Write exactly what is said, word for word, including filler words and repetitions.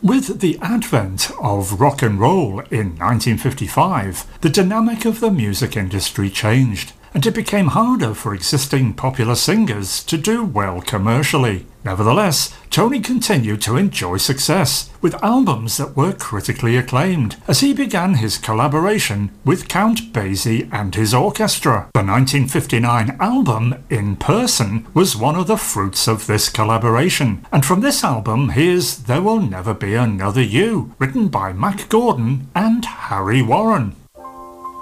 With the advent of rock and roll in nineteen fifty-five, the dynamic of the music industry changed, and it became harder for existing popular singers to do well commercially. Nevertheless, Tony continued to enjoy success, with albums that were critically acclaimed, as he began his collaboration with Count Basie and his orchestra. The nineteen fifty-nine album, In Person, was one of the fruits of this collaboration, and from this album here's There Will Never Be Another You, written by Mack Gordon and Harry Warren.